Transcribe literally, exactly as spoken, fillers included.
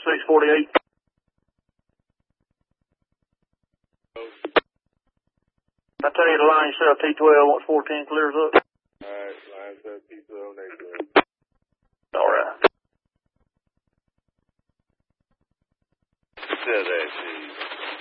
six forty-eight. I tell you, the line yourself, T twelve, once fourteen clears up. Alright, line yourself, T twelve, next. Alright. Tell that, G.